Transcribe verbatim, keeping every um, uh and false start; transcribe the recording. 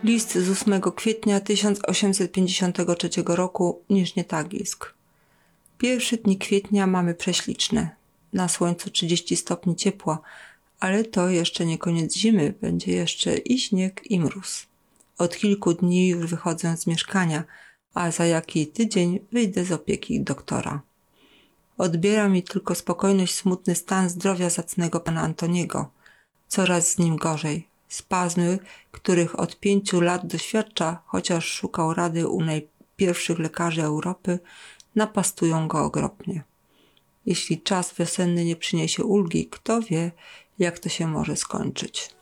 List z ósmego kwietnia tysiąc osiemset pięćdziesiątego trzeciego roku, Niżny Tagilsk. Pierwsze dni kwietnia mamy prześliczne. Na słońcu trzydzieści stopni ciepła, ale to jeszcze nie koniec zimy, będzie jeszcze i śnieg, i mróz. Od kilku dni już wychodzę z mieszkania, a za jaki tydzień wyjdę z opieki doktora. Odbiera mi tylko spokojność smutny stan zdrowia zacnego pana Antoniego. Coraz z nim gorzej. Spazmy, których od pięciu lat doświadcza, chociaż szukał rady u najpierwszych lekarzy Europy, napastują go okropnie. Jeśli czas wiosenny nie przyniesie ulgi, kto wie, jak to się może skończyć.